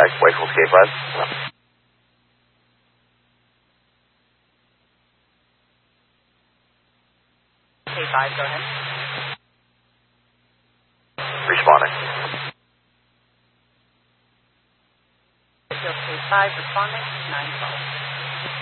Wakeful K5. K5, go ahead. Responding. K5, responding, 912.